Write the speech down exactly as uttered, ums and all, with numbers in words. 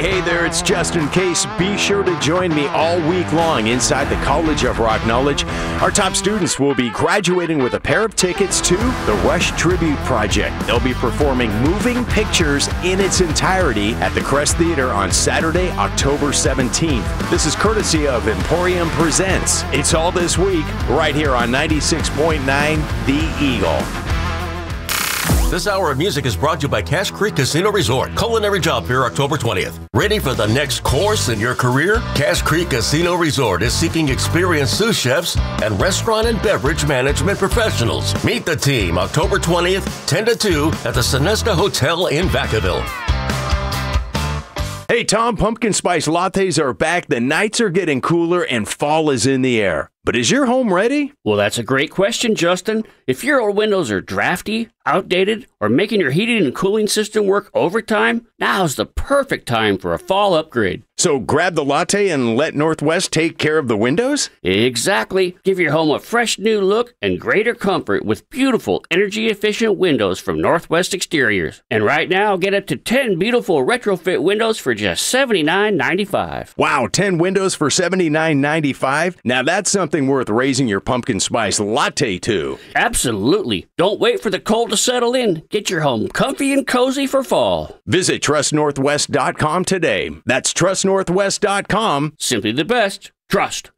hey there, it's Justin Case. Be sure to join me all week long inside the College of Rock Knowledge. Our top students will be graduating with a pair of tickets to the Rush Tribute Project. They'll be performing Moving Pictures in its entirety at the Crest Theater on Saturday, October seventeenth. This is courtesy of Emporium Presents. It's all this week, right here on ninety-six point nine The Eagle. This hour of music is brought to you by Cache Creek Casino Resort. Culinary Job Fair, October twentieth. Ready for the next course in your career? Cache Creek Casino Resort is seeking experienced sous chefs and restaurant and beverage management professionals. Meet the team October twentieth, ten to two at the Sonesta Hotel in Vacaville. Hey Tom, pumpkin spice lattes are back. The nights are getting cooler and fall is in the air. But is your home ready? Well, that's a great question, Justin. If your old windows are drafty, outdated, or making your heating and cooling system work overtime, now's the perfect time for a fall upgrade. So grab the latte and let Northwest take care of the windows? Exactly. Give your home a fresh new look and greater comfort with beautiful, energy-efficient windows from Northwest Exteriors. And right now, get up to ten beautiful retrofit windows for just seventy-nine ninety-five. Wow, ten windows for seventy-nine ninety-five? Now that's something worth raising your pumpkin spice latte to. Absolutely. Don't wait for the cold to settle in. Get your home comfy and cozy for fall. Visit trust northwest dot com today. That's trust northwest dot com. Simply the best. Trust